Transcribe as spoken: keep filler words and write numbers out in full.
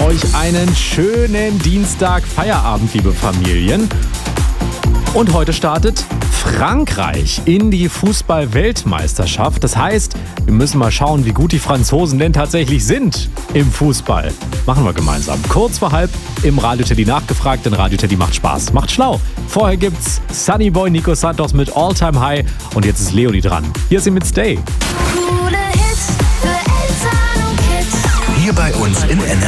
euch einen schönen Dienstag, Feierabend, liebe Familien. Und heute startet Frankreich in die Fußball-Weltmeisterschaft. Das heißt, wir müssen mal schauen, wie gut die Franzosen denn tatsächlich sind im Fußball. Machen wir gemeinsam. Kurz vor halb im Radio Teddy nachgefragt, denn Radio Teddy macht Spaß, macht schlau. Vorher gibt's Sunny Boy Nico Santos mit All Time High und jetzt ist Leonie dran. Hier ist sie mit Stay. Coole Hits für Eltern und Kids. Hier bei uns in N R W.